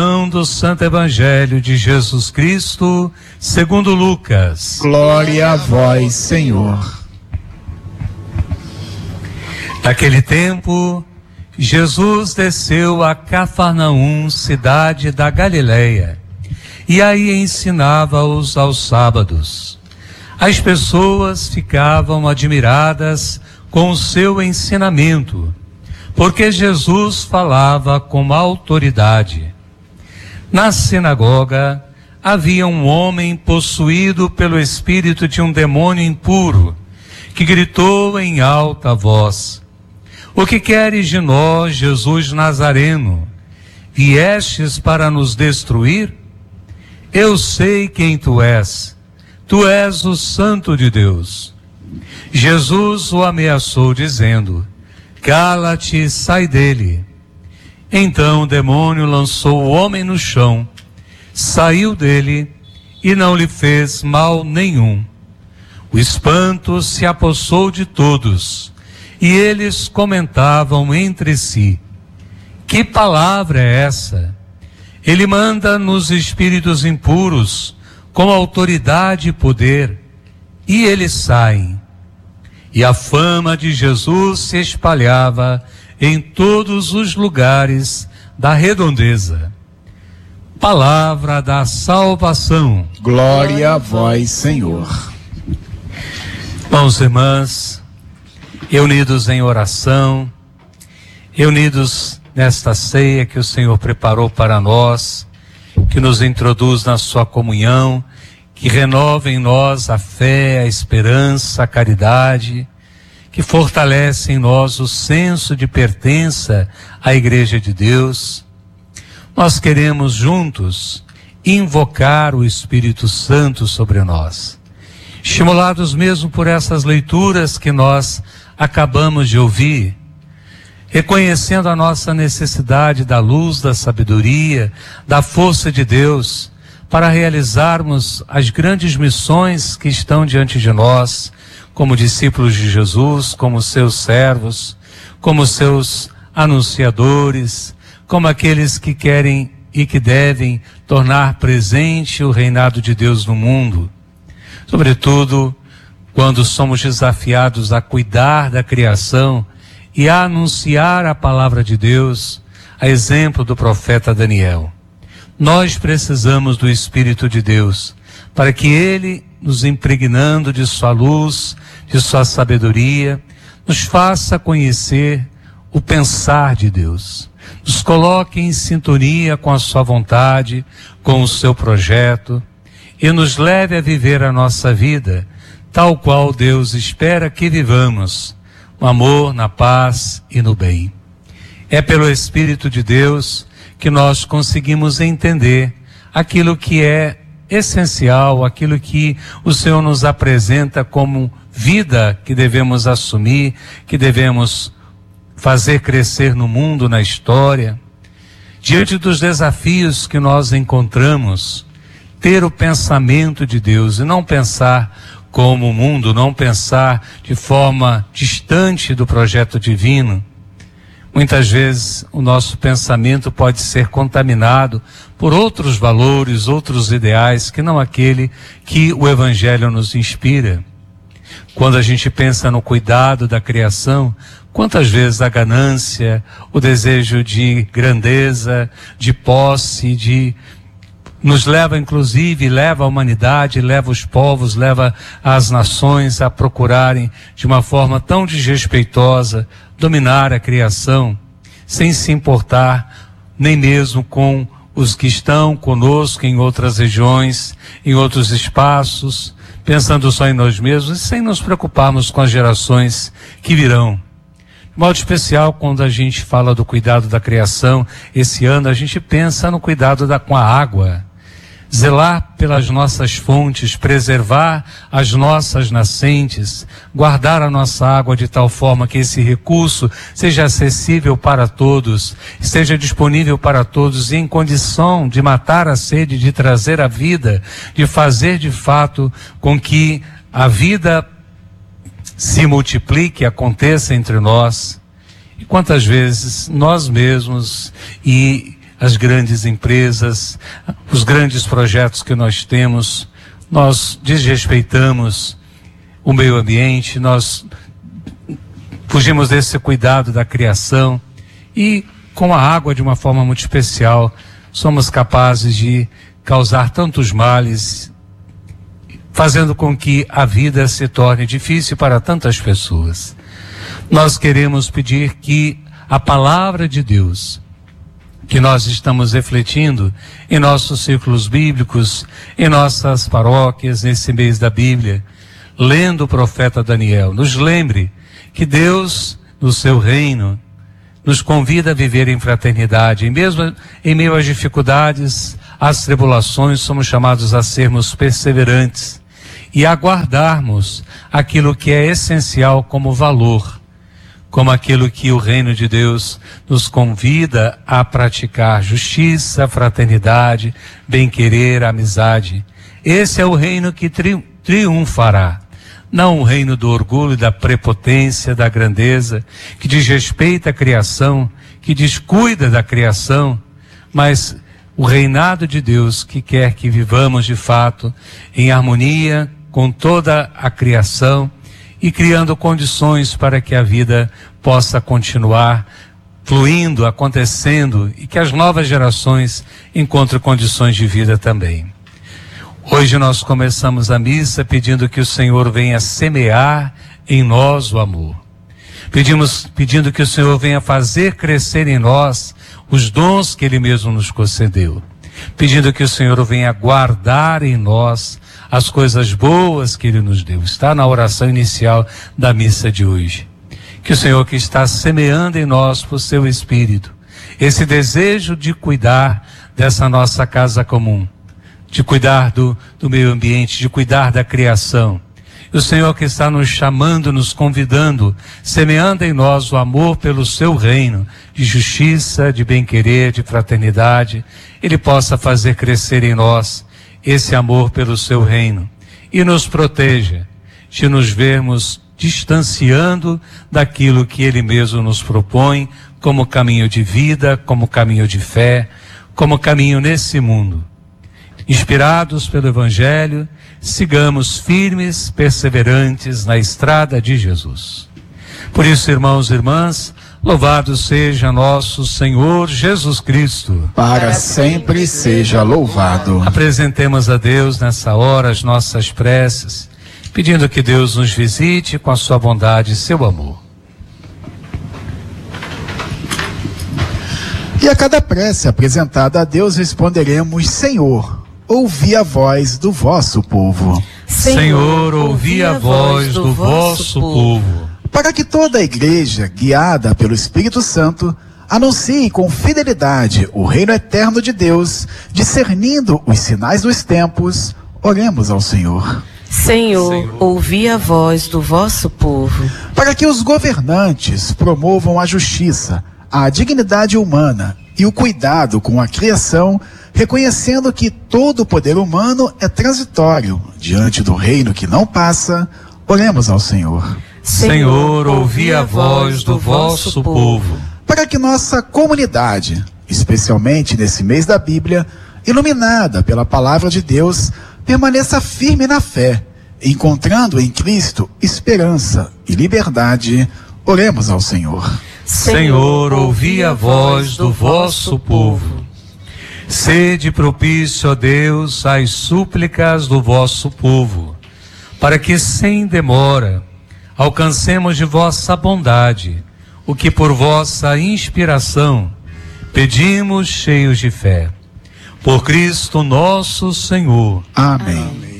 Do Santo Evangelho de Jesus Cristo, segundo Lucas. Glória a vós, Senhor. Naquele tempo, Jesus desceu a Cafarnaum, cidade da Galileia, e aí ensinava-os aos sábados. As pessoas ficavam admiradas com o seu ensinamento, porque Jesus falava com autoridade. Na sinagoga havia um homem possuído pelo espírito de um demônio impuro, que gritou em alta voz: "O que queres de nós, Jesus Nazareno? Viestes para nos destruir? Eu sei quem tu és o Santo de Deus." Jesus o ameaçou dizendo: "Cala-te, sai dele." Então o demônio lançou o homem no chão, saiu dele e não lhe fez mal nenhum. O espanto se apossou de todos e eles comentavam entre si: "Que palavra é essa? Ele manda nos espíritos impuros com autoridade e poder, e eles saem." E a fama de Jesus se espalhava em todos os lugares da redondeza. Palavra da salvação. Glória a vós, Senhor. Irmãos e irmãs, reunidos em oração, reunidos nesta ceia que o Senhor preparou para nós, que nos introduz na sua comunhão, que renova em nós a fé, a esperança, a caridade, que fortalece em nós o senso de pertença à Igreja de Deus. Nós queremos juntos invocar o Espírito Santo sobre nós, estimulados mesmo por essas leituras que nós acabamos de ouvir, reconhecendo a nossa necessidade da luz, da sabedoria, da força de Deus, para realizarmos as grandes missões que estão diante de nós, como discípulos de Jesus, como seus servos, como seus anunciadores, como aqueles que querem e que devem tornar presente o reinado de Deus no mundo. Sobretudo, quando somos desafiados a cuidar da criação e a anunciar a palavra de Deus, a exemplo do profeta Daniel. Nós precisamos do Espírito de Deus, para que Ele, nos impregnando de sua luz, de sua sabedoria, nos faça conhecer o pensar de Deus, nos coloque em sintonia com a sua vontade, com o seu projeto, e nos leve a viver a nossa vida, tal qual Deus espera que vivamos, no amor, na paz e no bem. É pelo Espírito de Deus que nós conseguimos entender aquilo que é essencial, aquilo que o Senhor nos apresenta como vida que devemos assumir, que devemos fazer crescer no mundo, na história. Diante dos desafios que nós encontramos, ter o pensamento de Deus e não pensar como o mundo, não pensar de forma distante do projeto divino. Muitas vezes o nosso pensamento pode ser contaminado por outros valores, outros ideais, que não aquele que o Evangelho nos inspira. Quando a gente pensa no cuidado da criação, quantas vezes a ganância, o desejo de grandeza, de posse, nos leva inclusive, leva a humanidade, leva os povos, leva as nações a procurarem de uma forma tão desrespeitosa dominar a criação, sem se importar nem mesmo com os que estão conosco em outras regiões, em outros espaços, pensando só em nós mesmos e sem nos preocuparmos com as gerações que virão. De modo especial, quando a gente fala do cuidado da criação, esse ano a gente pensa no cuidado com a água. Zelar pelas nossas fontes, preservar as nossas nascentes, guardar a nossa água de tal forma que esse recurso seja acessível para todos, esteja disponível para todos e em condição de matar a sede, de trazer a vida, de fazer de fato com que a vida se multiplique, aconteça entre nós. E quantas vezes nós mesmos e as grandes empresas, os grandes projetos que nós temos. Nós desrespeitamos o meio ambiente, nós fugimos desse cuidado da criação e, com a água de uma forma muito especial, somos capazes de causar tantos males, fazendo com que a vida se torne difícil para tantas pessoas. Nós queremos pedir que a palavra de Deus, que nós estamos refletindo em nossos círculos bíblicos, em nossas paróquias, nesse mês da Bíblia, lendo o profeta Daniel, nos lembre que Deus, no seu reino, nos convida a viver em fraternidade. E mesmo em meio às dificuldades, às tribulações, somos chamados a sermos perseverantes e aguardarmos aquilo que é essencial como valor, como aquilo que o reino de Deus nos convida a praticar: justiça, fraternidade, bem-querer, amizade. Esse é o reino que triunfará. Não o reino do orgulho, da prepotência, da grandeza, que desrespeita a criação, que descuida da criação, mas o reinado de Deus que quer que vivamos de fato em harmonia com toda a criação e criando condições para que a vida possa continuar fluindo, acontecendo e que as novas gerações encontrem condições de vida também. Hoje nós começamos a missa pedindo que o Senhor venha semear em nós o amor. Pedindo que o Senhor venha fazer crescer em nós os dons que Ele mesmo nos concedeu. Pedindo que o Senhor venha guardar em nós as coisas boas que Ele nos deu. Está na oração inicial da missa de hoje. Que o Senhor, que está semeando em nós por seu Espírito, esse desejo de cuidar dessa nossa casa comum, de cuidar do meio ambiente, de cuidar da criação. E o Senhor que está nos chamando, nos convidando, semeando em nós o amor pelo seu reino, de justiça, de bem-querer, de fraternidade, Ele possa fazer crescer em nós esse amor pelo seu reino e nos proteja de nos vermos distanciando daquilo que Ele mesmo nos propõe como caminho de vida, como caminho de fé, como caminho nesse mundo. Inspirados pelo Evangelho, sigamos firmes, perseverantes na estrada de Jesus. Por isso, irmãos e irmãs, louvado seja nosso Senhor Jesus Cristo. Para sempre seja louvado. Apresentemos a Deus nessa hora as nossas preces, pedindo que Deus nos visite com a sua bondade e seu amor. E a cada prece apresentada a Deus responderemos: Senhor, ouvi a voz do vosso povo. Senhor, ouvi a voz do vosso povo. Para que toda a igreja, guiada pelo Espírito Santo, anuncie com fidelidade o reino eterno de Deus, discernindo os sinais dos tempos, oremos ao Senhor. Senhor, ouvi a voz do vosso povo. Para que os governantes promovam a justiça, a dignidade humana e o cuidado com a criação, reconhecendo que todo o poder humano é transitório diante do reino que não passa, oremos ao Senhor. Senhor, ouvi a voz do vosso povo. Para que nossa comunidade, especialmente nesse mês da Bíblia, iluminada pela palavra de Deus, permaneça firme na fé, encontrando em Cristo esperança e liberdade, oremos ao Senhor. Senhor, ouvi a voz do vosso povo. Sede propício, ó Deus, às súplicas do vosso povo, para que sem demora alcancemos de vossa bondade o que por vossa inspiração pedimos cheios de fé. Por Cristo nosso Senhor. Amém.